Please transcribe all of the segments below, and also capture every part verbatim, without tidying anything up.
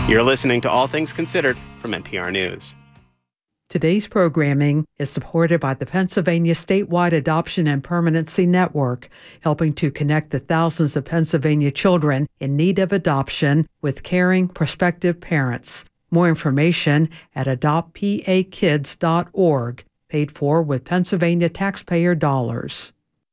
You're listening to All Things Considered from N P R News. Today's programming is supported by the Pennsylvania Statewide Adoption and Permanency Network, helping to connect the thousands of Pennsylvania children in need of adoption with caring prospective parents. More information at adopt p a kids dot org, paid for with Pennsylvania taxpayer dollars.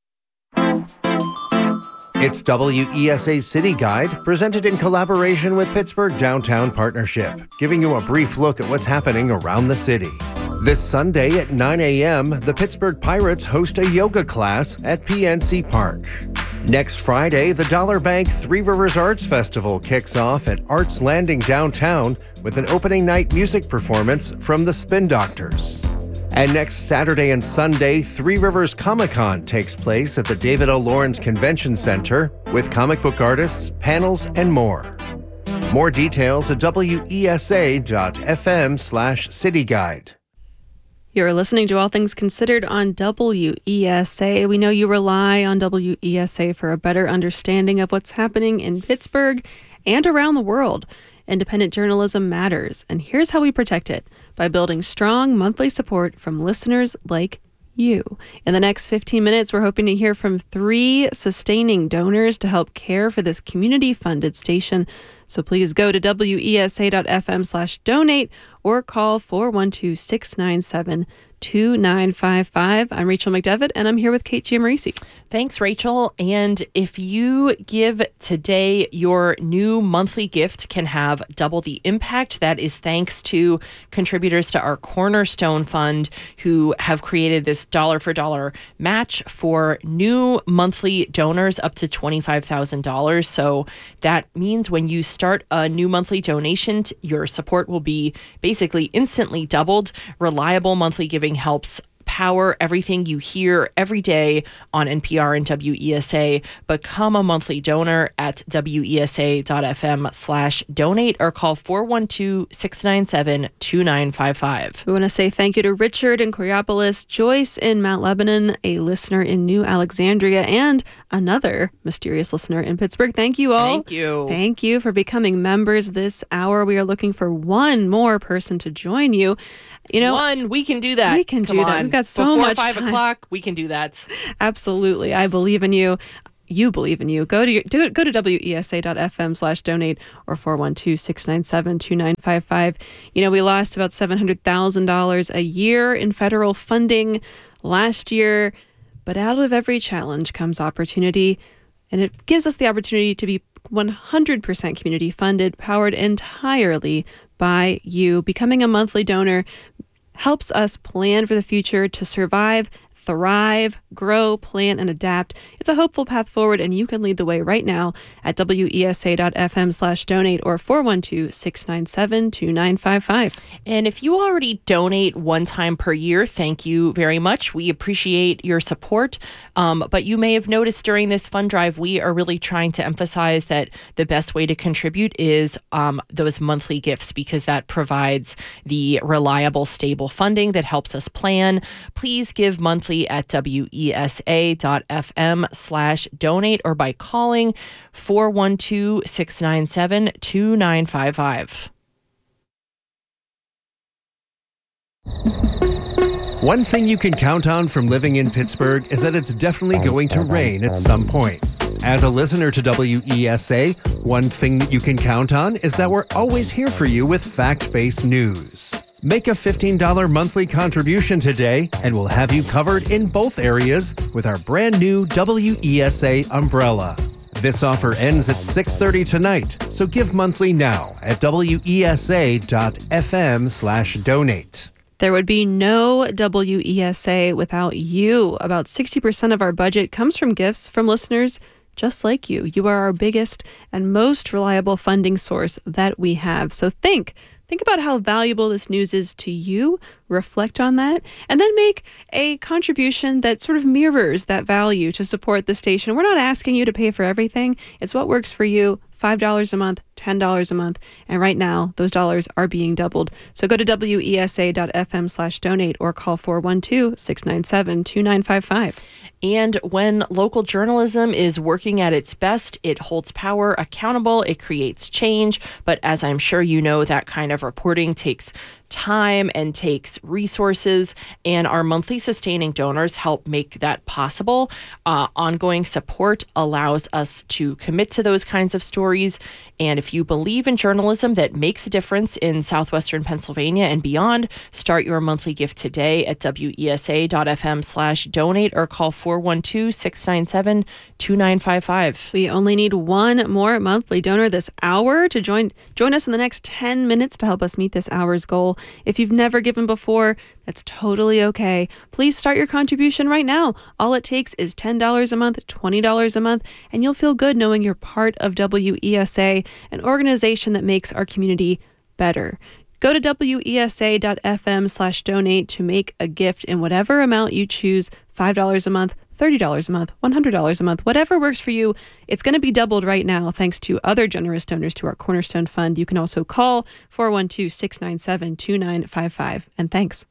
It's W E S A City Guide, presented in collaboration with Pittsburgh Downtown Partnership, giving you a brief look at what's happening around the city. This Sunday at nine a.m., the Pittsburgh Pirates host a yoga class at P N C Park. Next Friday, the Dollar Bank Three Rivers Arts Festival kicks off at Arts Landing downtown with an opening night music performance from the Spin Doctors. And next Saturday and Sunday, Three Rivers Comic-Con takes place at the David L. Lawrence Convention Center with comic book artists, panels, and more. More details at W E S A dot F M slash City Guide. You're listening to All Things Considered on W E S A. We know you rely on W E S A for a better understanding of what's happening in Pittsburgh and around the world. Independent journalism matters, and here's how we protect it: by building strong monthly support from listeners like you. In the next fifteen minutes, we're hoping to hear from three sustaining donors to help care for this community-funded station. So please go to W E S A dot F M slash donate or call four one two, six nine seven, two nine five five. I'm Rachel McDevitt, and I'm here with Kate Giammarese. Thanks, Rachel. And if you give today, your new monthly gift can have double the impact. That is thanks to contributors to our Cornerstone Fund, who have created this dollar for dollar match for new monthly donors up to twenty-five thousand dollars. So that means when you start a new monthly donation, your support will be basically instantly doubled. Reliable monthly giving helps power everything you hear every day on N P R and W E S A. Become a monthly donor at W E S A dot F M slash donate or call four one two, six nine seven, two nine five five. We want to say thank you to Richard in Coraopolis, Joyce in Mount Lebanon, a listener in New Alexandria, and another mysterious listener in Pittsburgh. Thank you all. Thank you. Thank you for becoming members this hour. We are looking for one more person to join you. You know, one, we can do that. We can Come do on. that. We've got so Before much five time. o'clock, we can do that. Absolutely. I believe in you. You believe in you. Go to your, do, go to W E S A dot F M slash donate or four one two, six nine seven, two nine five five. You know, we lost about seven hundred thousand dollars a year in federal funding last year, but out of every challenge comes opportunity, and it gives us the opportunity to be one hundred percent community funded, powered entirely by you. Becoming a monthly donor helps us plan for the future to survive, thrive, grow, plan, and adapt. It's a hopeful path forward, and you can lead the way right now at W E S A dot F M slash donate or four one two, six nine seven, two nine five five. And if you already donate one time per year, thank you very much. We appreciate your support. Um, but you may have noticed during this fund drive, we are really trying to emphasize that the best way to contribute is um, those monthly gifts, because that provides the reliable, stable funding that helps us plan. Please give monthly at W E S A dot F M slash donate or by calling four one two, six nine seven, two nine five five. One thing you can count on from living in Pittsburgh is that it's definitely going to rain at some point. As a listener to W E S A, one thing that you can count on is that we're always here for you with fact-based news. Make a fifteen dollars monthly contribution today, and we'll have you covered in both areas with our brand new W E S A umbrella. This offer ends at six thirty tonight, so give monthly now at W E S A dot F M slash donate. There would be no W E S A without you. About sixty percent of our budget comes from gifts from listeners just like you. You are our biggest and most reliable funding source that we have. So think, think about how valuable this news is to you, reflect on that, and then make a contribution that sort of mirrors that value to support the station. We're not asking you to pay for everything. It's what works for you. five dollars a month, ten dollars a month. And right now, those dollars are being doubled. So go to W E S A dot F M slash donate or call four one two, six nine seven, two nine five five. And when local journalism is working at its best, it holds power accountable, it creates change. But as I'm sure you know, that kind of reporting takes time and takes resources, and our monthly sustaining donors help make that possible. Uh, ongoing support allows us to commit to those kinds of stories. And if you believe in journalism that makes a difference in southwestern Pennsylvania and beyond, start your monthly gift today at W E S A dot F M slash donate or call four one two, six nine seven, two nine five five. We only need one more monthly donor this hour to join join us in the next ten minutes to help us meet this hour's goal. If you've never given before, that's totally okay. Please start your contribution right now. All it takes is ten dollars a month, twenty dollars a month, and you'll feel good knowing you're part of W E S A, an organization that makes our community better. Go to W E S A dot F M slash donate to make a gift in whatever amount you choose, five dollars a month, thirty dollars a month, one hundred dollars a month, whatever works for you. It's going to be doubled right now thanks to other generous donors to our Cornerstone Fund. You can also call four one two, six nine seven, two nine five five. And thanks.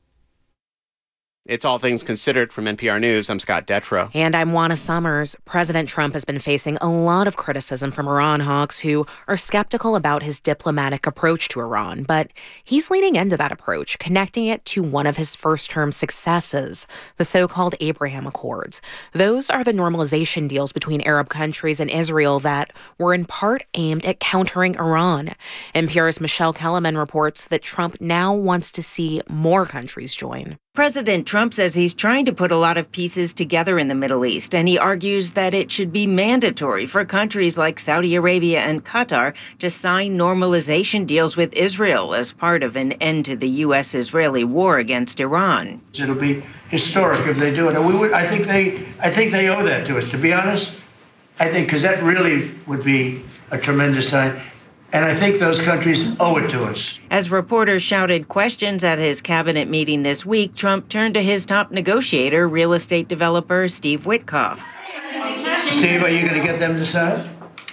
It's All Things Considered from N P R News. I'm Scott Detrow. And I'm Juana Summers. President Trump has been facing a lot of criticism from Iran hawks who are skeptical about his diplomatic approach to Iran. But he's leaning into that approach, connecting it to one of his first-term successes, the so-called Abraham Accords. Those are the normalization deals between Arab countries and Israel that were in part aimed at countering Iran. N P R's Michelle Kellerman reports that Trump now wants to see more countries join. President Trump says he's trying to put a lot of pieces together in the Middle East, and he argues that it should be mandatory for countries like Saudi Arabia and Qatar to sign normalization deals with Israel as part of an end to the U S Israeli war against Iran. It'll be historic if they do it. And we would, I think they, I think they owe that to us, to be honest. I think, because that really would be a tremendous sign. And I think those countries owe it to us. As reporters shouted questions at his cabinet meeting this week, Trump turned to his top negotiator, real estate developer Steve Witkoff. Steve, are you going to get them to sign?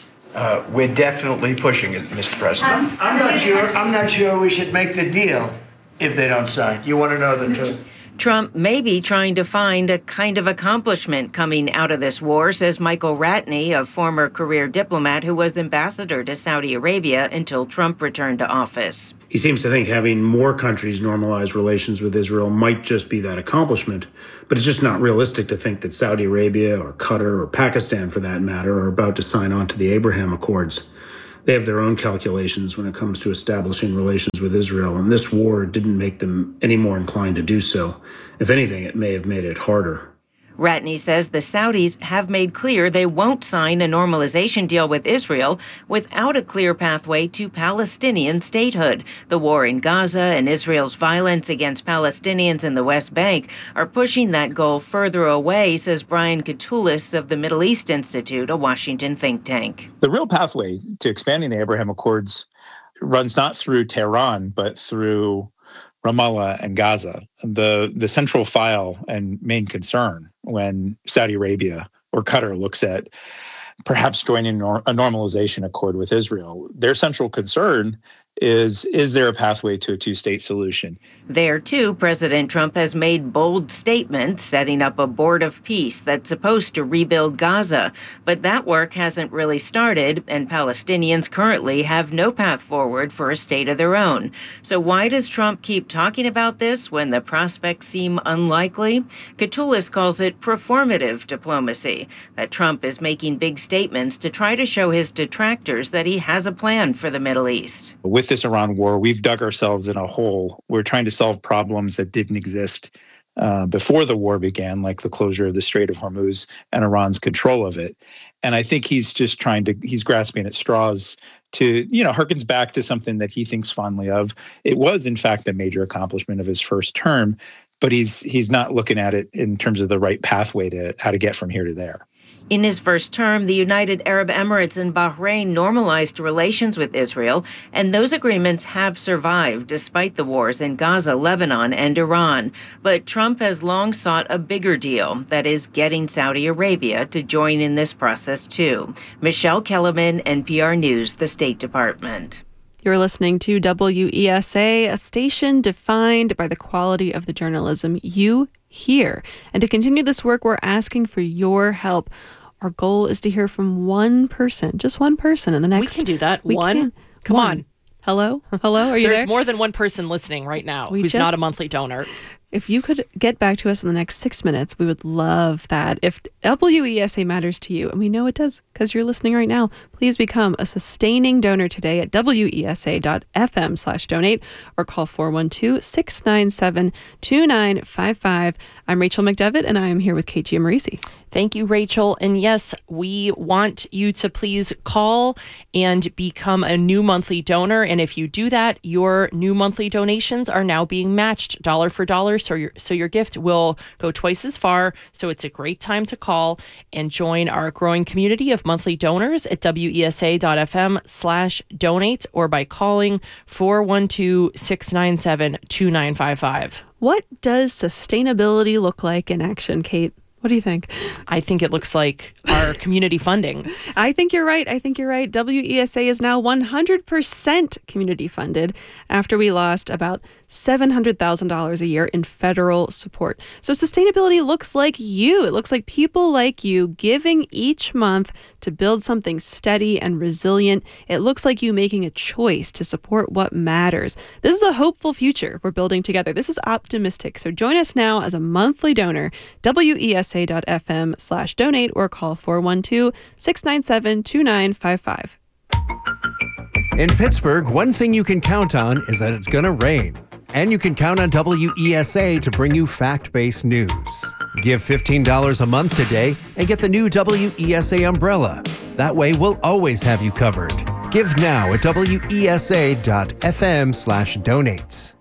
Uh, we're definitely pushing it, Mister President. I'm not sure. I'm not sure we should make the deal if they don't sign. You want to know the truth? Trump may be trying to find a kind of accomplishment coming out of this war, says Michael Ratney, a former career diplomat who was ambassador to Saudi Arabia until Trump returned to office. He seems to think having more countries normalize relations with Israel might just be that accomplishment, but it's just not realistic to think that Saudi Arabia or Qatar or Pakistan, for that matter, are about to sign on to the Abraham Accords. They have their own calculations when it comes to establishing relations with Israel, and this war didn't make them any more inclined to do so. If anything, it may have made it harder. Ratney says the Saudis have made clear they won't sign a normalization deal with Israel without a clear pathway to Palestinian statehood. The war in Gaza and Israel's violence against Palestinians in the West Bank are pushing that goal further away, says Brian Katulis of the Middle East Institute, a Washington think tank. The real pathway to expanding the Abraham Accords runs not through Tehran, but through Ramallah and Gaza. The the central file and main concern when Saudi Arabia or Qatar looks at perhaps joining a normalization accord with Israel, their central concern is, is there a pathway to a two-state solution? There, too, President Trump has made bold statements setting up a board of peace that's supposed to rebuild Gaza. But that work hasn't really started, and Palestinians currently have no path forward for a state of their own. So why does Trump keep talking about this when the prospects seem unlikely? Katulis calls it performative diplomacy, that Trump is making big statements to try to show his detractors that he has a plan for the Middle East. With this Iran war, we've dug ourselves in a hole. We're trying to solve problems that didn't exist uh, before the war began, like the closure of the Strait of Hormuz and Iran's control of it. And I think he's just trying to, he's grasping at straws to, you know, harkens back to something that he thinks fondly of. It was, in fact, a major accomplishment of his first term, but he's he's not looking at it in terms of the right pathway to how to get from here to there. In his first term, the United Arab Emirates and Bahrain normalized relations with Israel, and those agreements have survived despite the wars in Gaza, Lebanon, and Iran. But Trump has long sought a bigger deal, that is, getting Saudi Arabia to join in this process too. Michelle Kellerman, N P R News, the State Department. You're listening to W E S A, a station defined by the quality of the journalism you hear. And to continue this work, we're asking for your help. Our goal is to hear from one person, just one person in the next... We can do that. We one? Can. Come one. on. Hello? Hello? Are you There's there? more than one person listening right now We who's just- not a monthly donor. If you could get back to us in the next six minutes, we would love that. If W E S A matters to you, and we know it does because you're listening right now, please become a sustaining donor today at W E S A dot F M slash donate or call four one two, six nine seven, two nine five five. I'm Rachel McDevitt, and I am here with Kate Giamarisi. Thank you, Rachel. And yes, we want you to please call and become a new monthly donor. And if you do that, your new monthly donations are now being matched dollar for dollar. So your, so your gift will go twice as far. So it's a great time to call and join our growing community of monthly donors at W E S A dot F M slash donate or by calling four one two, six nine seven, two nine five five. What does sustainability look like in action, Kate? What do you think? I think it looks like our community funding. I think you're right. I think you're right. W E S A is now one hundred percent community funded after we lost about seven hundred thousand dollars a year in federal support. So sustainability looks like you. It looks like people like you giving each month to build something steady and resilient. It looks like you making a choice to support what matters. This is a hopeful future we're building together. This is optimistic. So join us now as a monthly donor, W E S A dot F M slash donate or call four one two, six nine seven, two nine five five. In Pittsburgh, one thing you can count on is that it's going to rain. And you can count on W E S A to bring you fact-based news. Give fifteen dollars a month today and get the new W E S A umbrella. That way, we'll always have you covered. Give now at W E S A dot F M slash donates.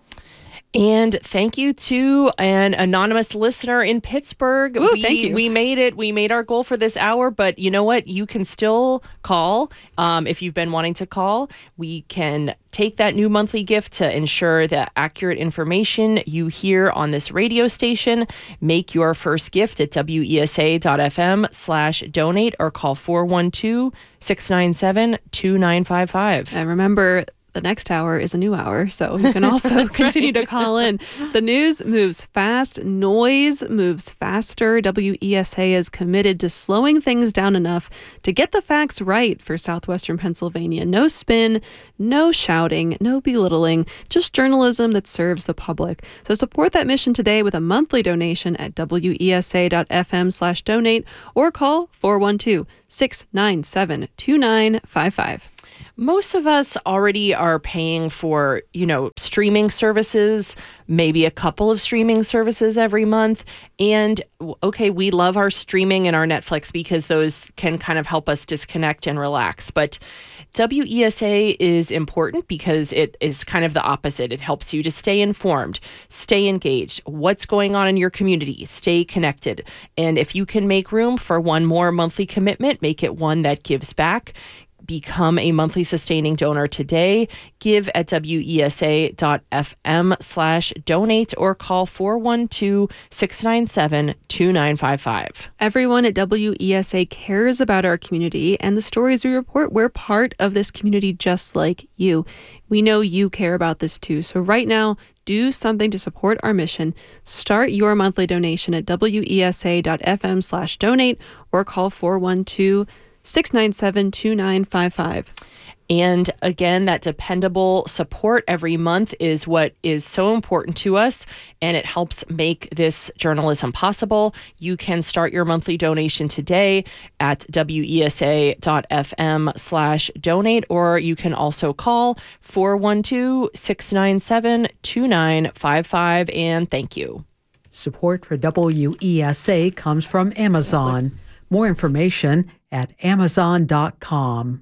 And thank you to an anonymous listener in Pittsburgh. Ooh, we, thank you. We made it. We made our goal for this hour, but you know what? You can still call um, if you've been wanting to call. We can take that new monthly gift to ensure that accurate information you hear on this radio station. Make your first gift at W E S A dot F M slash donate or call four one two, six nine seven, two nine five five. And remember, the next hour is a new hour, so you can also continue right. to call in. The news moves fast. Noise moves faster. W E S A is committed to slowing things down enough to get the facts right for southwestern Pennsylvania. No spin, no shouting, no belittling, just journalism that serves the public. So support that mission today with a monthly donation at W E S A dot F M slash donate or call four one two, six nine seven, two nine five five. Most of us already are paying for, you know, streaming services, maybe a couple of streaming services every month. And okay, we love our streaming and our Netflix because those can kind of help us disconnect and relax. But W E S A is important because it is kind of the opposite. It helps you to stay informed, stay engaged, what's going on in your community, stay connected. And if you can make room for one more monthly commitment, make it one that gives back. Become a monthly sustaining donor today. Give at W E S A dot F M slash donate or call four one two, six nine seven, two nine five five. Everyone at W E S A cares about our community and the stories we report. We're part of this community just like you. We know you care about this too. So right now, do something to support our mission. Start your monthly donation at W E S A dot F M slash donate or call four one two, six nine seven, two nine five five. And again, that dependable support every month is what is so important to us, and it helps make this journalism possible. You can start your monthly donation today at W E S A dot F M slash donate, or you can also call four one two, six nine seven, two nine five five, and thank you. Support for W E S A comes from Amazon. More information at amazon dot com.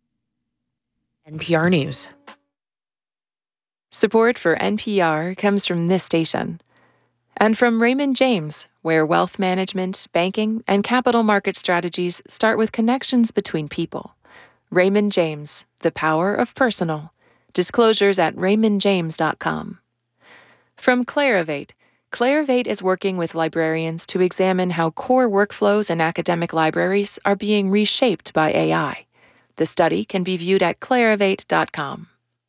N P R News. Support for N P R comes from this station And from Raymond James, where wealth management, banking, and capital market strategies start with connections between people. Raymond James, the power of personal. Disclosures at raymond james dot com. From Clarivate, Clarivate is working with librarians to examine how core workflows in academic libraries are being reshaped by A I. The study can be viewed at clarivate dot com.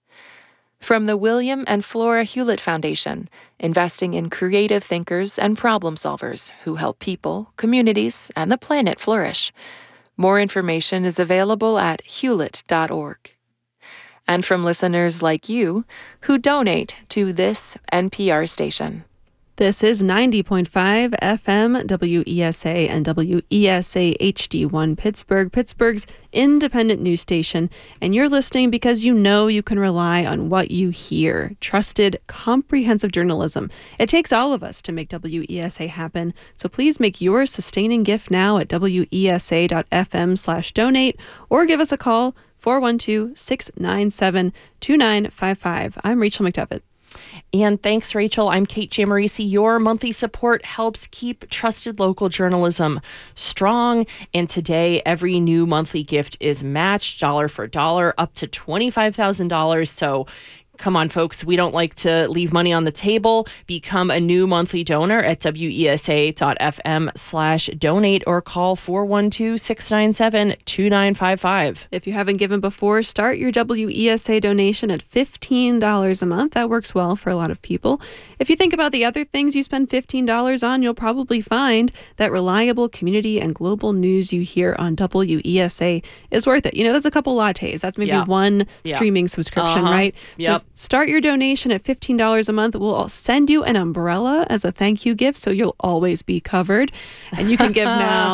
From the William and Flora Hewlett Foundation, investing in creative thinkers and problem solvers who help people, communities, and the planet flourish. More information is available at hewlett dot org. And from listeners like you who donate to this N P R station. This is ninety point five F M W E S A and W E S A H D one Pittsburgh, Pittsburgh's independent news station. And you're listening because you know you can rely on what you hear. Trusted, comprehensive journalism. It takes all of us to make W E S A happen. So please make your sustaining gift now at W E S A dot F M slash donate or give us a call four one two, six nine seven, two nine five five. I'm Rachel McDevitt. And thanks, Rachel. I'm Kate Giammarisi. Your monthly support helps keep trusted local journalism strong. And today, every new monthly gift is matched dollar for dollar up to twenty-five thousand dollars. So come on, folks. We don't like to leave money on the table. Become a new monthly donor at W E S A dot F M slash donate or call four one two, six nine seven, two nine five five. If you haven't given before, start your W E S A donation at fifteen dollars a month. That works well for a lot of people. If you think about the other things you spend fifteen dollars on, you'll probably find that reliable community and global news you hear on W E S A is worth it. You know, that's a couple lattes. That's maybe yeah. one yeah. streaming subscription, uh-huh. right? Yep. So start your donation at fifteen dollars a month. We'll send you an umbrella as a thank you gift, so you'll always be covered. And you can give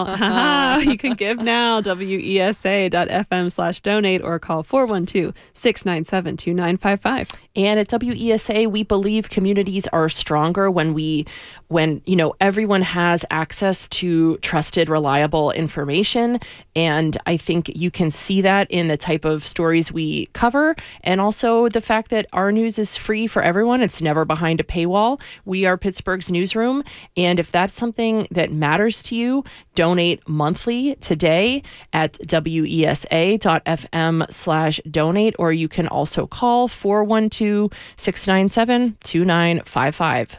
now. You can give now, W E S A dot F M slash donate or call four one two, six nine seven, two nine five five. And at W E S A, we believe communities are stronger when we, when, you know, everyone has access to trusted, reliable information. And I think you can see that in the type of stories we cover, and also the fact that our news is free for everyone. It's never behind a paywall. We are Pittsburgh's newsroom. And if that's something that matters to you, donate monthly today at W E S A dot F M slash donate, or you can also call four one two, six nine seven, two nine five five.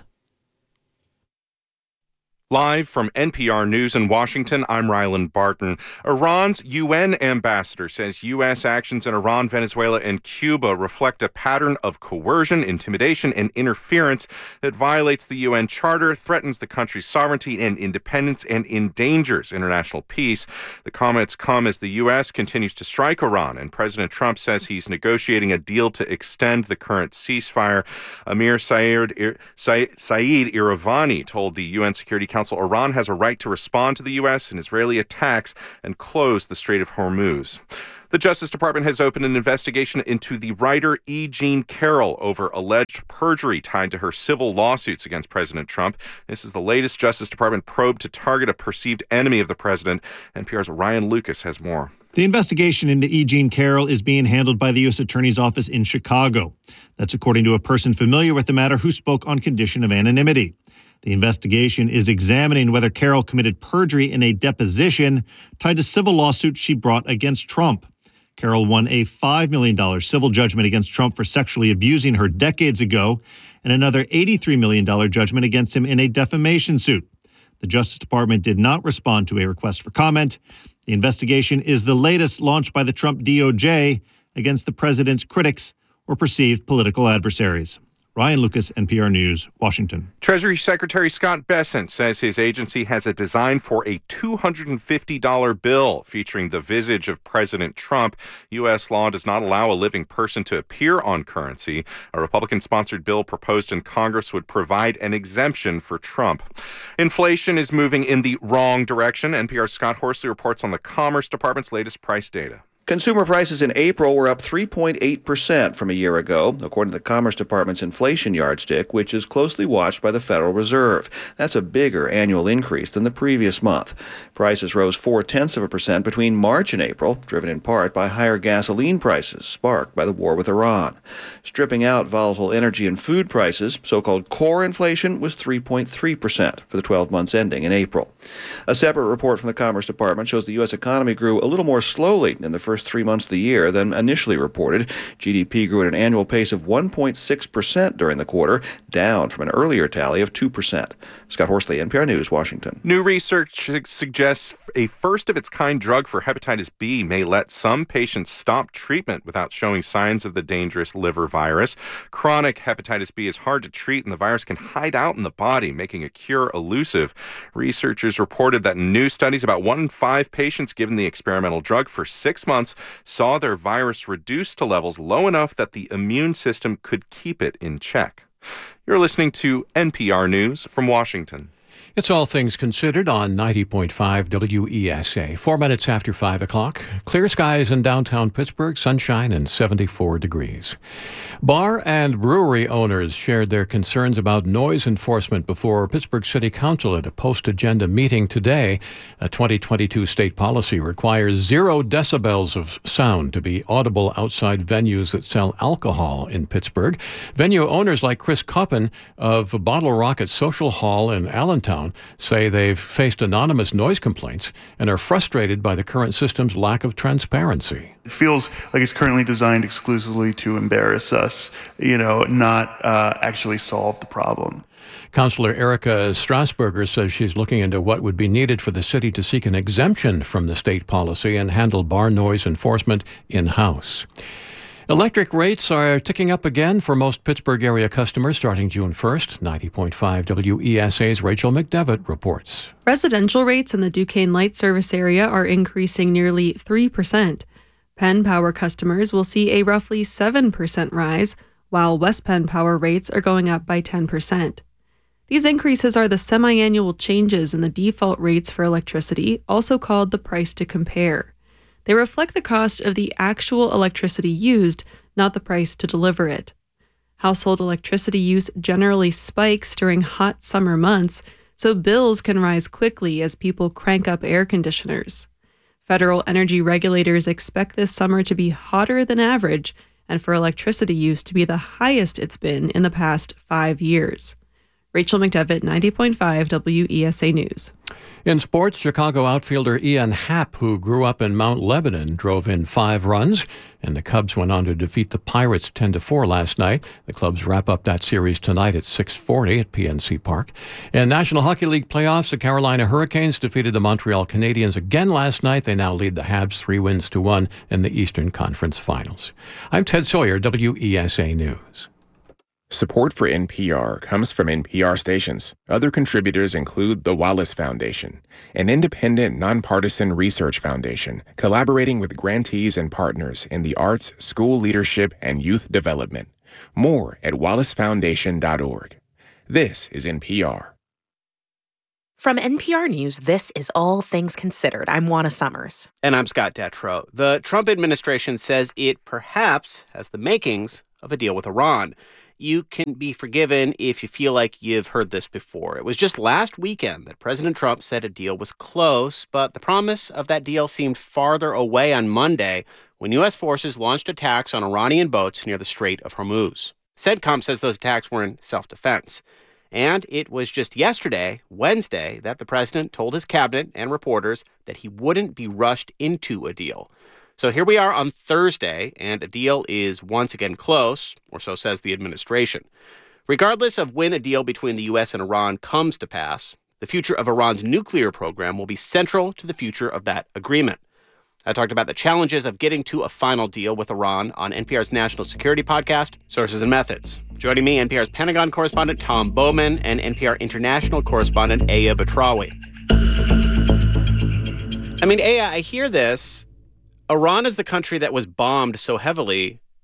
Live from N P R News in Washington, I'm Rylan Barton. Iran's U N ambassador says U S actions in Iran, Venezuela, and Cuba reflect a pattern of coercion, intimidation, and interference that violates the U N Charter, threatens the country's sovereignty and independence, and endangers international peace. The comments come as the U S continues to strike Iran, and President Trump says he's negotiating a deal to extend the current ceasefire. Amir Saeed, Saeed Iravani told the U N Security Council Iran has a right to respond to the U S and Israeli attacks and close the Strait of Hormuz. The Justice Department has opened an investigation into the writer E. Jean Carroll over alleged perjury tied to her civil lawsuits against President Trump. This is the latest Justice Department probe to target a perceived enemy of the president. N P R's Ryan Lucas has more. The investigation into E. Jean Carroll is being handled by the U S Attorney's Office in Chicago. That's according to a person familiar with the matter who spoke on condition of anonymity. The investigation is examining whether Carroll committed perjury in a deposition tied to civil lawsuits she brought against Trump. Carroll won a five million dollars civil judgment against Trump for sexually abusing her decades ago, and another eighty-three million dollars judgment against him in a defamation suit. The Justice Department did not respond to a request for comment. The investigation is the latest launched by the Trump D O J against the president's critics or perceived political adversaries. Ryan Lucas, N P R News, Washington. Treasury Secretary Scott Bessent says his agency has a design for a two hundred fifty dollars bill featuring the visage of President Trump. U S law does not allow a living person to appear on currency. A Republican-sponsored bill proposed in Congress would provide an exemption for Trump. Inflation is moving in the wrong direction. N P R's Scott Horsley reports on the Commerce Department's latest price data. Consumer prices in April were up three point eight percent from a year ago, according to the Commerce Department's inflation yardstick, which is closely watched by the Federal Reserve. That's a bigger annual increase than the previous month. Prices rose four-tenths of a percent between March and April, driven in part by higher gasoline prices sparked by the war with Iran. Stripping out volatile energy and food prices, so-called core inflation was three point three percent for the twelve months ending in April. A separate report from the Commerce Department shows the U S economy grew a little more slowly in the first First three months of the year than initially reported. G D P grew at an annual pace of one point six percent during the quarter, down from an earlier tally of two percent. Scott Horsley, N P R News, Washington. New research suggests a first-of-its-kind drug for hepatitis B may let some patients stop treatment without showing signs of the dangerous liver virus. Chronic hepatitis B is hard to treat, and the virus can hide out in the body, making a cure elusive. Researchers reported that in new studies, about one in five patients given the experimental drug for six months saw their virus reduced to levels low enough that the immune system could keep it in check. You're listening to N P R News from Washington. It's All Things Considered on ninety point five W E S A. Four minutes after five o'clock. Clear skies in downtown Pittsburgh, sunshine and seventy-four degrees. Bar and brewery owners shared their concerns about noise enforcement before Pittsburgh City Council at a post-agenda meeting today. A twenty twenty-two state policy requires zero decibels of sound to be audible outside venues that sell alcohol in Pittsburgh. Venue owners like Chris Coppin of Bottle Rocket Social Hall in Allentown say they've faced anonymous noise complaints and are frustrated by the current system's lack of transparency. It feels like it's currently designed exclusively to embarrass us, you know, not uh, actually solve the problem. Councilor Erica Strasburger says she's looking into what would be needed for the city to seek an exemption from the state policy and handle bar noise enforcement in-house. Electric rates are ticking up again for most Pittsburgh area customers starting June first. ninety point five W E S A's Rachel McDevitt reports. Residential rates in the Duquesne Light Service area are increasing nearly three percent. Penn Power customers will see a roughly seven percent rise, while West Penn Power rates are going up by ten percent. These increases are the semi-annual changes in the default rates for electricity, also called the price to compare. They reflect the cost of the actual electricity used, not the price to deliver it. Household electricity use generally spikes during hot summer months, so bills can rise quickly as people crank up air conditioners. Federal energy regulators expect this summer to be hotter than average and for electricity use to be the highest it's been in the past five years. Rachel McDevitt, ninety point five W E S A News. In sports, Chicago outfielder Ian Happ, who grew up in Mount Lebanon, drove in five runs, and the Cubs went on to defeat the Pirates ten to four last night. The Cubs wrap up that series tonight at six forty at P N C Park. In National Hockey League playoffs, the Carolina Hurricanes defeated the Montreal Canadiens again last night. They now lead the Habs three wins to one in the Eastern Conference Finals. I'm Ted Sawyer, W E S A News. Support for N P R comes from N P R stations. Other contributors include the Wallace Foundation, an independent, nonpartisan research foundation collaborating with grantees and partners in the arts, school leadership, and youth development. More at wallace foundation dot org. This is N P R. From N P R News, this is All Things Considered. I'm Juana Summers. And I'm Scott Detrow. The Trump administration says it perhaps has the makings of a deal with Iran. You can be forgiven if you feel like you've heard this before. It was just last weekend that President Trump said a deal was close, but the promise of that deal seemed farther away on Monday when U S forces launched attacks on Iranian boats near the Strait of Hormuz. CENTCOM says those attacks were in self-defense. And it was just yesterday, Wednesday, that the president told his cabinet and reporters that he wouldn't be rushed into a deal. So here we are on Thursday, and a deal is once again close, or so says the administration. Regardless of when a deal between the U S and Iran comes to pass, the future of Iran's nuclear program will be central to the future of that agreement. I talked about the challenges of getting to a final deal with Iran on N P R's National Security Podcast, Sources and Methods. Joining me, N P R's Pentagon correspondent Tom Bowman and N P R international correspondent Aya Batrawi. I mean, Aya, I hear this. Iran is the country that was bombed so heavily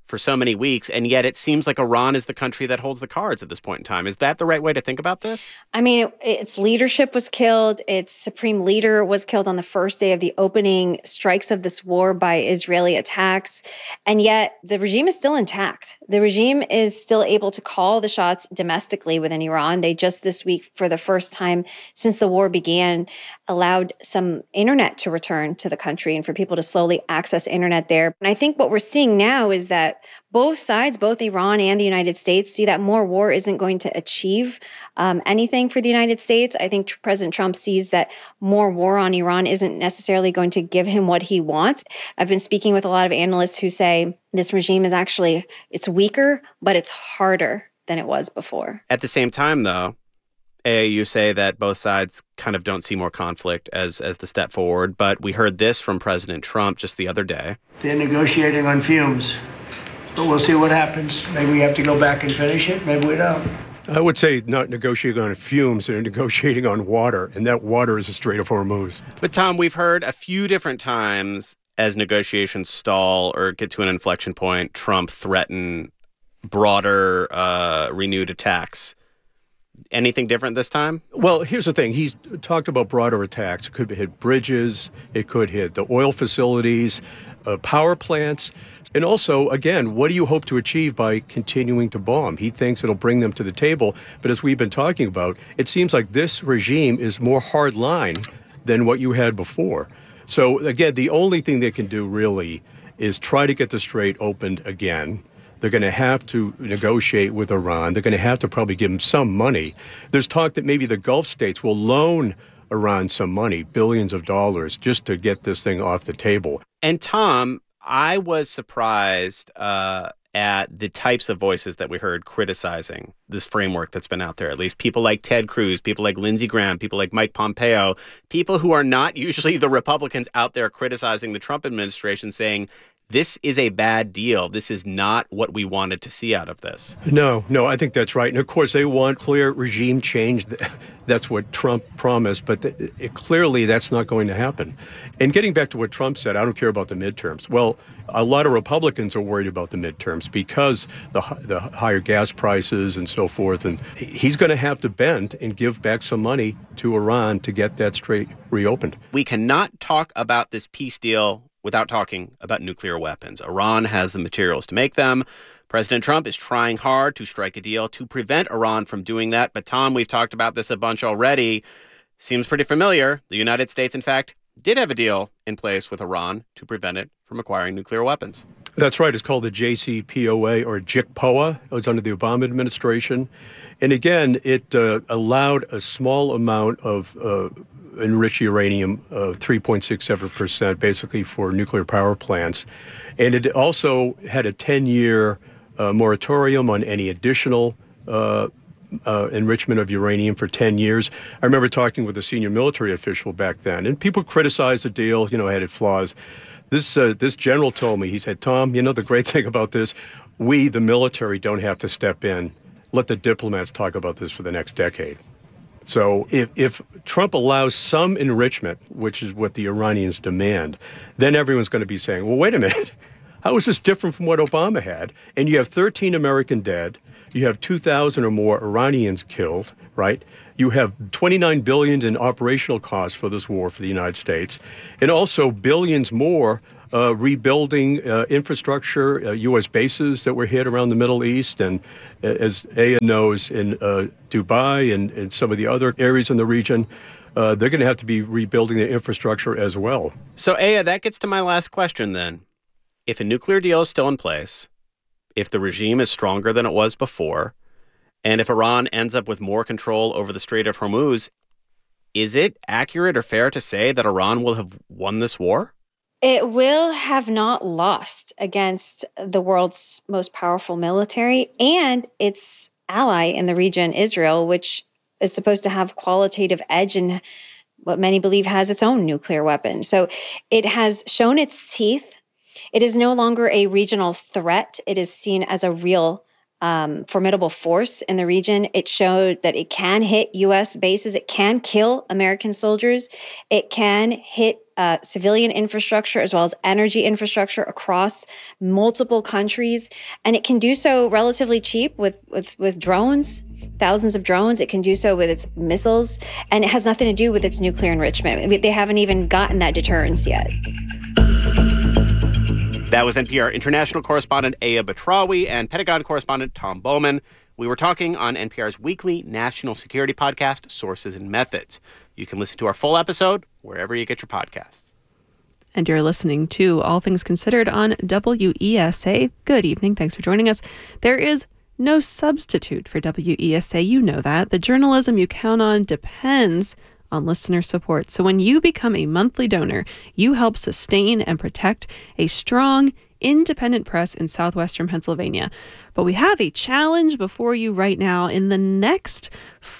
for so many weeks, and yet it seems like Iran is the country that holds the cards at this point in time. Is that the right way to think about this? I mean, it, its leadership was killed. Its supreme leader was killed on the first day of the opening strikes of this war by Israeli attacks. And yet the regime is still intact. The regime is still able to call the shots domestically within Iran. They just this week, for the first time since the war began, allowed some internet to return to the country and for people to slowly access internet there. And I think what we're seeing now is that both sides, both Iran and the United States, see that more war isn't going to achieve um, anything for the United States. I think tr- President Trump sees that more war on Iran isn't necessarily going to give him what he wants. I've been speaking with a lot of analysts who say this regime is actually, it's weaker, but it's harder than it was before. At the same time, though, A, you say that both sides kind of don't see more conflict as as the step forward, but we heard this from President Trump just the other day. They're negotiating on fumes, but we'll see what happens. Maybe we have to go back and finish it. Maybe we don't. I would say not negotiating on fumes, they're negotiating on water, and that water is the Strait of Hormuz. But Tom, we've heard a few different times as negotiations stall or get to an inflection point, Trump threaten broader, uh, renewed attacks. Anything different this time? Well, here's the thing. He's talked about broader attacks. It could hit bridges. It could hit the oil facilities, uh, power plants. And also, again, what do you hope to achieve by continuing to bomb? He thinks it'll bring them to the table. But as we've been talking about, it seems like this regime is more hard line than what you had before. So, again, the only thing they can do really is try to get the strait opened again. They're going to have to negotiate with Iran. They're going to have to probably give them some money. There's talk that maybe the Gulf states will loan Iran some money, billions of dollars, just to get this thing off the table. And Tom, I was surprised uh, at the types of voices that we heard criticizing this framework that's been out there. At least people like Ted Cruz, people like Lindsey Graham, people like Mike Pompeo, people who are not usually the Republicans out there criticizing the Trump administration, saying, this is a bad deal. This is not what we wanted to see out of this. No, no, I think that's right. And of course, they want clear regime change. That's what Trump promised, but th- it, clearly that's not going to happen. And getting back to what Trump said, I don't care about the midterms. Well, a lot of Republicans are worried about the midterms because the the higher gas prices and so forth. And he's going to have to bend and give back some money to Iran to get that strait reopened. We cannot talk about this peace deal without talking about nuclear weapons. Iran has the materials to make them. President Trump is trying hard to strike a deal to prevent Iran from doing that. But Tom, we've talked about this a bunch already. Seems pretty familiar. The United States, in fact, did have a deal in place with Iran to prevent it from acquiring nuclear weapons. That's right. It's called the J C P O A or J C P O A. It was under the Obama administration. And again, it uh, allowed a small amount of uh, enriched uranium of three point six seven percent, basically for nuclear power plants. And it also had a ten-year uh, moratorium on any additional uh, uh, enrichment of uranium for ten years. I remember talking with a senior military official back then, and people criticized the deal, you know, had its flaws. This, uh, this general told me, he said, Tom, you know, the great thing about this, we, the military, don't have to step in. Let the diplomats talk about this for the next decade. So if, if Trump allows some enrichment, which is what the Iranians demand, then everyone's going to be saying, well, wait a minute. How is this different from what Obama had? And you have thirteen American dead. You have two thousand or more Iranians killed, right? You have twenty-nine billion dollars in operational costs for this war for the United States, and also billions more uh, rebuilding uh, infrastructure, uh, U S bases that were hit around the Middle East, and uh, as Aya knows, in uh, Dubai and, and some of the other areas in the region, uh, they're going to have to be rebuilding their infrastructure as well. So, Aya, that gets to my last question then. If a nuclear deal is still in place, if the regime is stronger than it was before, and if Iran ends up with more control over the Strait of Hormuz, is it accurate or fair to say that Iran will have won this war? It will have not lost against the world's most powerful military and its ally in the region, Israel, which is supposed to have qualitative edge and what many believe has its own nuclear weapon. So it has shown its teeth. It is no longer a regional threat. It is seen as a real um, formidable force in the region. It showed that it can hit U S bases. It can kill American soldiers. It can hit uh, civilian infrastructure as well as energy infrastructure across multiple countries. And it can do so relatively cheap with, with, with drones, thousands of drones. It can do so with its missiles, and it has nothing to do with its nuclear enrichment. I mean, they haven't even gotten that deterrence yet. That was N P R international correspondent Aya Batrawi and Pentagon correspondent Tom Bowman. We were talking on N P R's weekly national security podcast, Sources and Methods. You can listen to our full episode wherever you get your podcasts. And you're listening to All Things Considered on W E S A. Good evening. Thanks for joining us. There is no substitute for W E S A. You know that. The journalism you count on depends on listener support. So when you become a monthly donor, you help sustain and protect a strong, independent press in southwestern Pennsylvania. But we have a challenge before you right now. In the next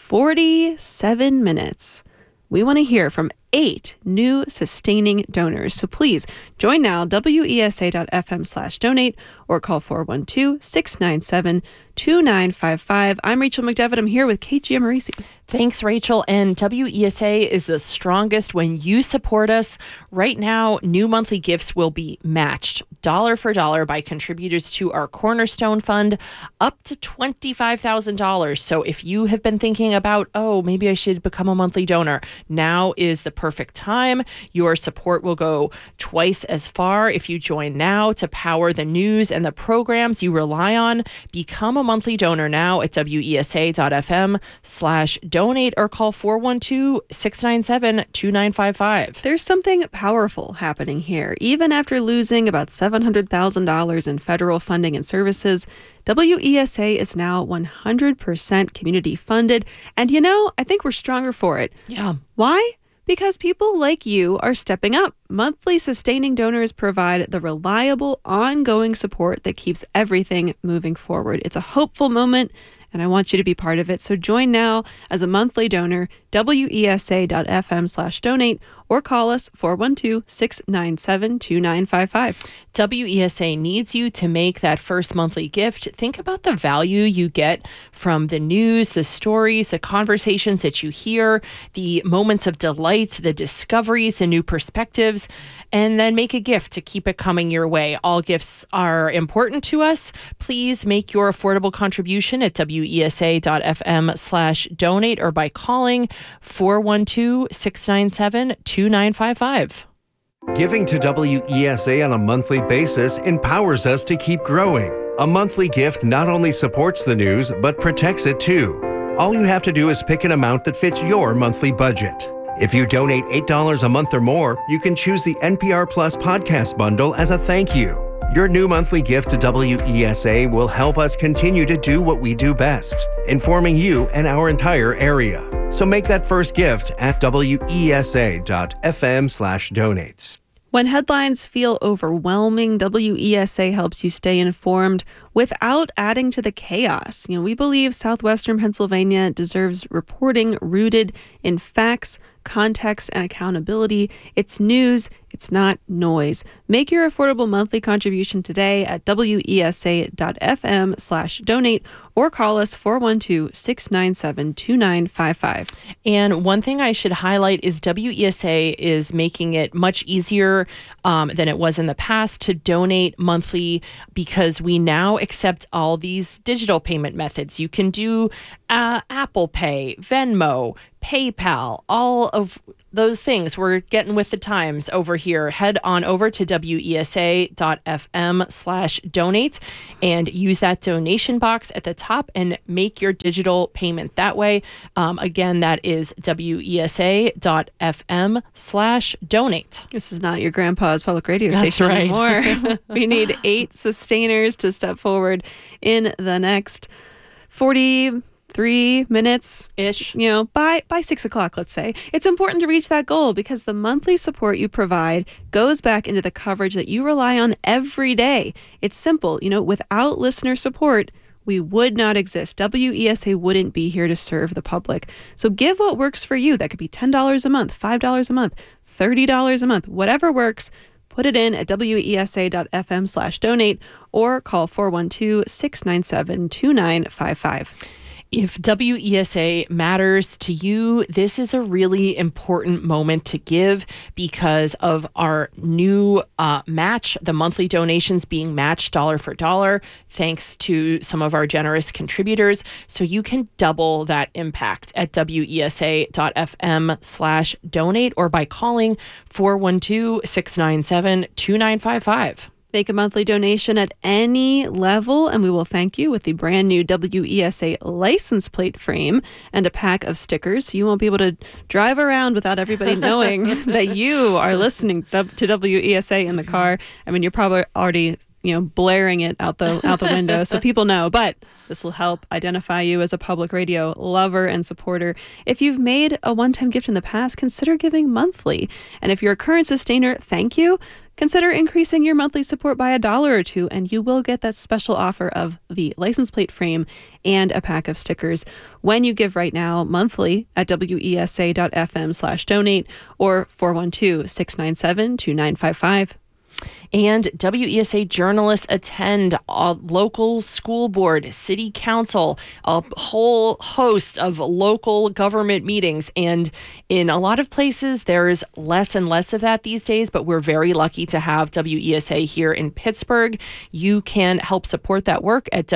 forty-seven minutes, we want to hear from eight new sustaining donors. So please join now, W E S A dot F M slash donate, or call four one two, six nine seven, two nine five five. I'm Rachel McDevitt. I'm here with Kate Giammarese. Thanks, Rachel. And W E S A is the strongest when you support us. Right now, new monthly gifts will be matched dollar for dollar by contributors to our Cornerstone Fund, up to twenty-five thousand dollars. So if you have been thinking about, oh, maybe I should become a monthly donor, now is the perfect time. Your support will go twice as far if you join now to power the news and the programs you rely on. Become a monthly donor now at W E S A dot F M slash donate or call four one two, six nine seven, two nine five five. There's something powerful happening here. Even after losing about seven hundred thousand dollars in federal funding and services, W E S A is now one hundred percent community funded. And you know, I think we're stronger for it. Yeah. Why? Because people like you are stepping up. Monthly sustaining donors provide the reliable, ongoing support that keeps everything moving forward. It's a hopeful moment, and I want you to be part of it. So join now as a monthly donor, W E S A dot F M slash donate, or call us four one two, six nine seven, two nine five five. W E S A needs you to make that first monthly gift. Think about the value you get from the news, the stories, the conversations that you hear, the moments of delight, the discoveries, the new perspectives, and then make a gift to keep it coming your way. All gifts are important to us. Please make your affordable contribution at W E S A dot F M slash donate or by calling four one two, six nine seven, two nine five five. Giving to W E S A on a monthly basis empowers us to keep growing. A monthly gift not only supports the news, but protects it too. All you have to do is pick an amount that fits your monthly budget. If you donate eight dollars a month or more, you can choose the N P R Plus podcast bundle as a thank you. Your new monthly gift to W E S A will help us continue to do what we do best, informing you and our entire area. So make that first gift at W E S A dot F M slash donates. When headlines feel overwhelming, W E S A helps you stay informed without adding to the chaos. You know, we believe southwestern Pennsylvania deserves reporting rooted in facts, context, and accountability. It's news, it's not noise. Make your affordable monthly contribution today at W E S A dot F M slash donate or call us four one two, six nine seven, two nine five five. And one thing I should highlight is W E S A is making it much easier um, than it was in the past to donate monthly because we now accept all these digital payment methods. You can do uh, Apple Pay, Venmo, PayPal, all of those things. We're getting with the times over here. Head on over to W E S A dot F M slash donate and use that donation box at the top and make your digital payment that way. Um, again, that is W E S A dot F M slash donate. This is not your grandpa's public radio That's station right. anymore. We need eight sustainers to step forward in the next forty three minutes ish, you know, by by six o'clock, let's say. It's important to reach that goal because the monthly support you provide goes back into the coverage that you rely on every day. It's simple. You know, without listener support, we would not exist. W E S A wouldn't be here to serve the public. So give what works for you. That could be ten dollars a month, five dollars a month, thirty dollars a month, whatever works. Put it in at W E S A dot F M slash donate or call four one two, six nine seven, two nine five five. If W E S A matters to you, this is a really important moment to give because of our new uh, match, the monthly donations being matched dollar for dollar, thanks to some of our generous contributors. So you can double that impact at wesa.fm slash donate or by calling four one two, six nine seven, two nine five five. Make a monthly donation at any level, and we will thank you with the brand new W E S A license plate frame and a pack of stickers. You won't be able to drive around without everybody knowing that you are listening to W E S A in the car. I mean, you're probably already, you know, blaring it out the out the window, so people know. But this will help identify you as a public radio lover and supporter. If you've made a one-time gift in the past, consider giving monthly. And if you're a current sustainer, thank you. Consider increasing your monthly support by a dollar or two, and you will get that special offer of the license plate frame and a pack of stickers when you give right now monthly at wesa.fm slash donate or four one two, six nine seven, two nine five five. And W E S A journalists attend a local school board, city council, a whole host of local government meetings. And in a lot of places, there's less and less of that these days, but we're very lucky to have W E S A here in Pittsburgh. You can help support that work at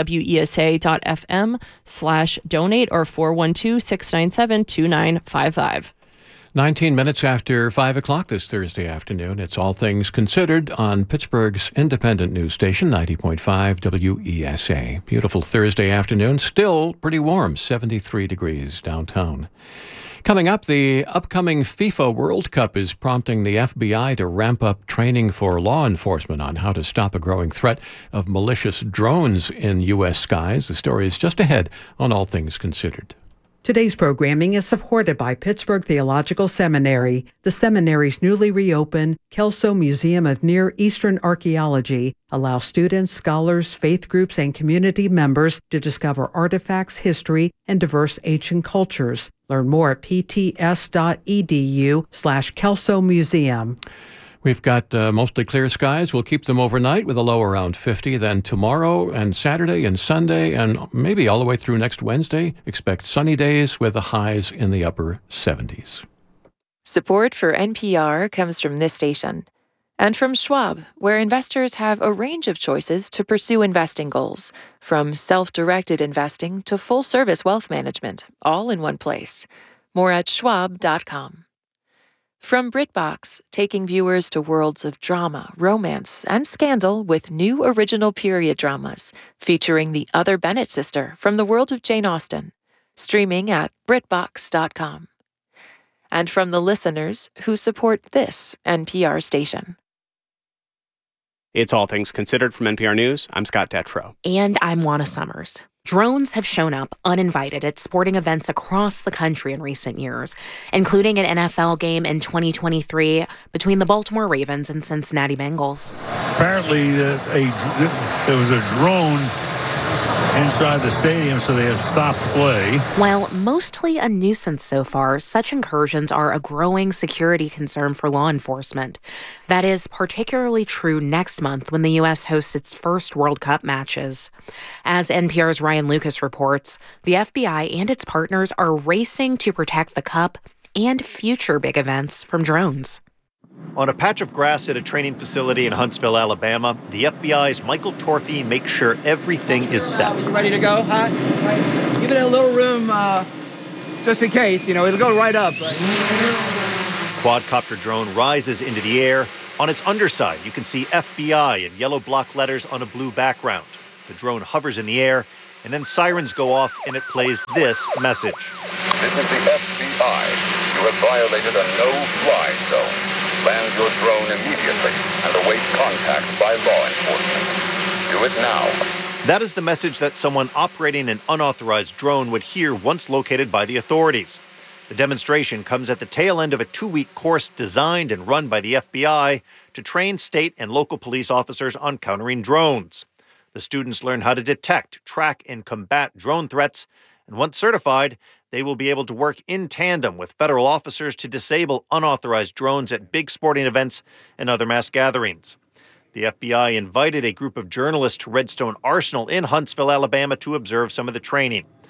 wesa.fm slash donate or four one two, six nine seven, two nine five five. nineteen minutes after five o'clock this Thursday afternoon. It's All Things Considered on Pittsburgh's independent news station, ninety point five W E S A. Beautiful Thursday afternoon. Still pretty warm, seventy-three degrees downtown. Coming up, the upcoming FIFA World Cup is prompting the F B I to ramp up training for law enforcement on how to stop a growing threat of malicious drones in U S skies. The story is just ahead on All Things Considered. Today's programming is supported by Pittsburgh Theological Seminary. The seminary's newly reopened Kelso Museum of Near Eastern Archaeology allows students, scholars, faith groups, and community members to discover artifacts, history, and diverse ancient cultures. Learn more at pts.edu slash Kelso Museum. We've got uh, mostly clear skies. We'll keep them overnight with a low around fifty. Then tomorrow and Saturday and Sunday and maybe all the way through next Wednesday, expect sunny days with the highs in the upper seventies. Support for N P R comes from this station and from Schwab, where investors have a range of choices to pursue investing goals, from self-directed investing to full-service wealth management, all in one place. More at schwab dot com. From BritBox, taking viewers to worlds of drama, romance, and scandal with new original period dramas featuring the other Bennett sister from the world of Jane Austen, streaming at brit box dot com. And from the listeners who support this N P R station. It's All Things Considered from N P R News. I'm Scott Detrow. And I'm Juana Summers. Drones have shown up uninvited at sporting events across the country in recent years, including an N F L game in twenty twenty-three between the Baltimore Ravens and Cincinnati Bengals. Apparently, uh, a, there was a drone inside the stadium, so they have stopped play. While mostly a nuisance so far, such incursions are a growing security concern for law enforcement. That is particularly true next month when the U S hosts its first World Cup matches. As N P R's Ryan Lucas reports, the F B I and its partners are racing to protect the Cup and future big events from drones. On a patch of grass at a training facility in Huntsville, Alabama, the F B I's Michael Torfey makes sure everything is set. Ready to go, huh? Right. Give it a little room, uh, just in case. You know, it'll go right up. Right? Quadcopter drone rises into the air. On its underside, you can see F B I in yellow block letters on a blue background. The drone hovers in the air, and then sirens go off, and it plays this message. This is the F B I. You have violated a no-fly zone. Land your drone immediately and await contact by law enforcement. Do it now. That is the message that someone operating an unauthorized drone would hear once located by the authorities. The demonstration comes at the tail end of a two-week course designed and run by the F B I to train state and local police officers on countering drones. The students learn how to detect, track, and combat drone threats, and once certified, they will be able to work in tandem with federal officers to disable unauthorized drones at big sporting events and other mass gatherings. The F B I invited a group of journalists to Redstone Arsenal in Huntsville, Alabama, to observe some of the training.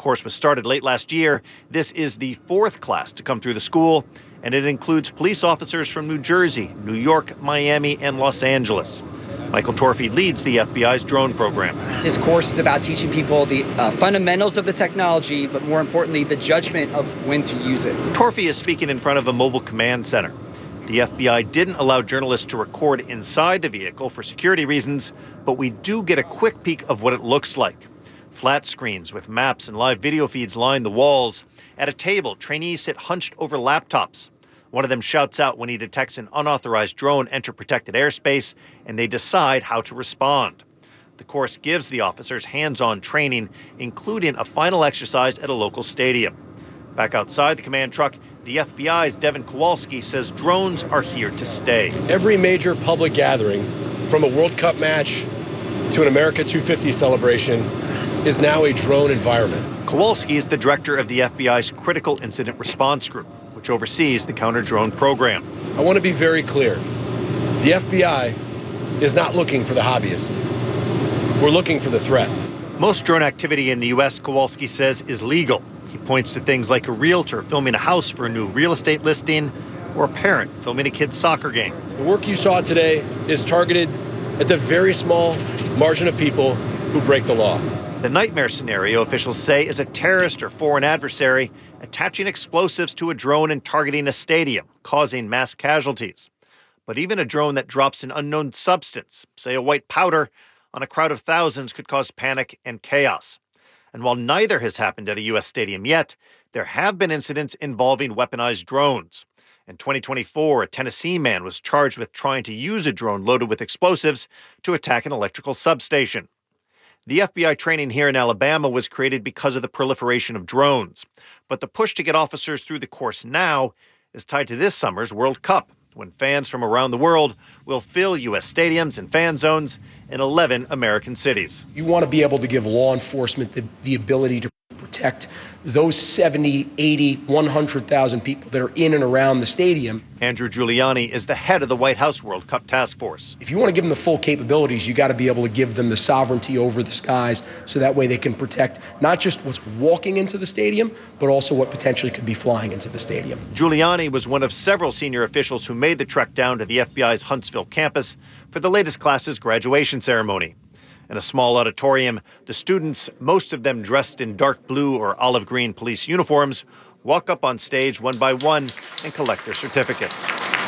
course was started late last year. This is the fourth class to come through the school, and it includes police officers from New Jersey, New York, Miami, and Los Angeles. Michael Torfey leads the F B I's drone program. This course is about teaching people the uh, fundamentals of the technology, but more importantly, the judgment of when to use it. Torfey is speaking in front of a mobile command center. The F B I didn't allow journalists to record inside the vehicle for security reasons, but we do get a quick peek of what it looks like. Flat screens with maps and live video feeds line the walls. At a table, trainees sit hunched over laptops. One of them shouts out when he detects an unauthorized drone enter protected airspace, and they decide how to respond. The course gives the officers hands-on training, including a final exercise at a local stadium. Back outside the command truck, the F B I's Devin Kowalski says drones are here to stay. Every major public gathering, from a World Cup match to an America two fifty celebration, is now a drone environment. Kowalski is the director of the F B I's Critical Incident Response Group, which oversees the counter-drone program. I want to be very clear. The F B I is not looking for the hobbyist. We're looking for the threat. Most drone activity in the U S, Kowalski says, is legal. He points to things like a realtor filming a house for a new real estate listing or a parent filming a kid's soccer game. The work you saw today is targeted at the very small margin of people who break the law. The nightmare scenario, officials say, is a terrorist or foreign adversary attaching explosives to a drone and targeting a stadium, causing mass casualties. But even a drone that drops an unknown substance, say a white powder, on a crowd of thousands could cause panic and chaos. And while neither has happened at a U S stadium yet, there have been incidents involving weaponized drones. In twenty twenty-four, a Tennessee man was charged with trying to use a drone loaded with explosives to attack an electrical substation. The F B I training here in Alabama was created because of the proliferation of drones. But the push to get officers through the course now is tied to this summer's World Cup, when fans from around the world will fill U S stadiums and fan zones in eleven American cities. You want to be able to give law enforcement the, the ability to protect those seventy, eighty, one hundred thousand people that are in and around the stadium. Andrew Giuliani is the head of the White House World Cup Task Force. If you want to give them the full capabilities, you got to be able to give them the sovereignty over the skies so that way they can protect not just what's walking into the stadium, but also what potentially could be flying into the stadium. Giuliani was one of several senior officials who made the trek down to the F B I's Huntsville campus for the latest class's graduation ceremony. In a small auditorium, the students, most of them dressed in dark blue or olive green police uniforms, walk up on stage one by one and collect their certificates.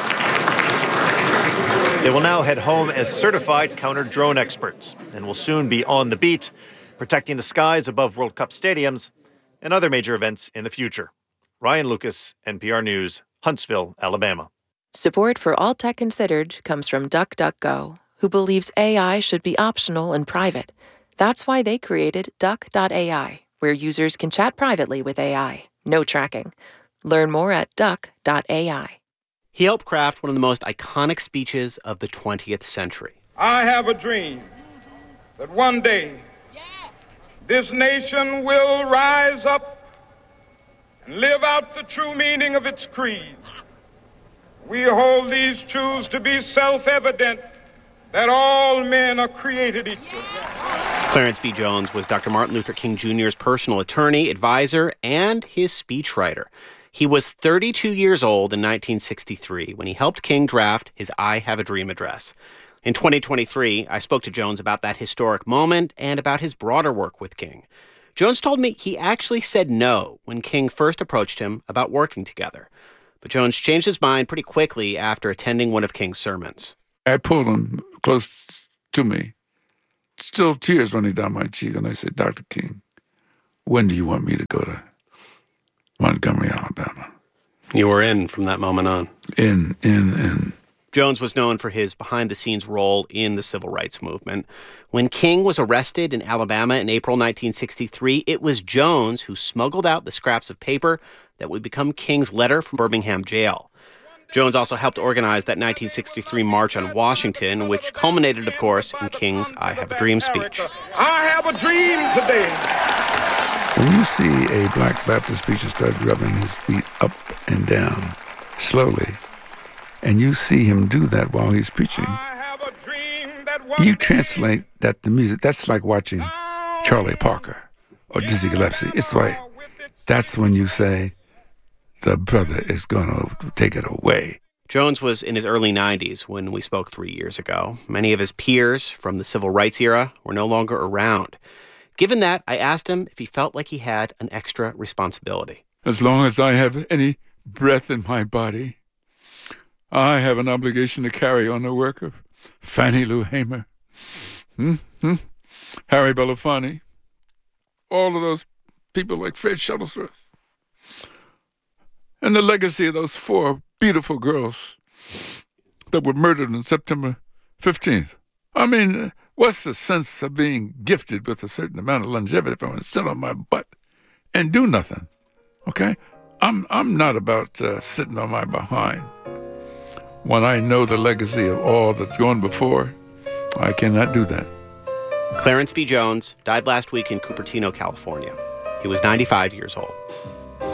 They will now head home as certified counter-drone experts and will soon be on the beat, protecting the skies above World Cup stadiums and other major events in the future. Ryan Lucas, N P R News, Huntsville, Alabama. Support for All Tech Considered comes from DuckDuckGo, who believes A I should be optional and private. That's why they created Duck dot A I, where users can chat privately with A I. No tracking. Learn more at Duck dot A I. He helped craft one of the most iconic speeches of the twentieth century. I have a dream that one day this nation will rise up and live out the true meaning of its creed. We hold these truths to be self-evident, that all men are created equal. Clarence B. Jones was Doctor Martin Luther King Junior's personal attorney, advisor, and his speechwriter. He was thirty-two years old in nineteen sixty-three when he helped King draft his I Have a Dream address. In twenty twenty-three, I spoke to Jones about that historic moment and about his broader work with King. Jones told me he actually said no when King first approached him about working together. But Jones changed his mind pretty quickly after attending one of King's sermons. I pulled him close to me, still tears running down my cheek, and I said, Doctor King, when do you want me to go to Montgomery, Alabama? You were in from that moment on. In, in, in. Jones was known for his behind-the-scenes role in the civil rights movement. When King was arrested in Alabama in April nineteen sixty-three, it was Jones who smuggled out the scraps of paper that would become King's letter from Birmingham jail. Jones also helped organize that nineteen sixty-three March on Washington, which culminated, of course, in King's I Have a Dream speech. I have a dream today. When you see a black Baptist preacher start rubbing his feet up and down slowly, and you see him do that while he's preaching, you translate that to music. That's like watching Charlie Parker or dizzy Gillespie. It's why that's when you say the brother is going to take it away. Jones was in his early nineties when we spoke three years ago. Many of his peers from the civil rights era were no longer around. Given that, I asked him if he felt like he had an extra responsibility. As long as I have any breath in my body, I have an obligation to carry on the work of Fannie Lou Hamer, hmm? Hmm? Harry Belafonte, all of those people like Fred Shuttlesworth, and the legacy of those four beautiful girls that were murdered on September fifteenth. I mean, what's the sense of being gifted with a certain amount of longevity if I want to sit on my butt and do nothing? Okay? I'm I'm not about uh, sitting on my behind. When I know the legacy of all that's gone before, I cannot do that. Clarence B. Jones died last week in Cupertino, California. He was ninety-five years old.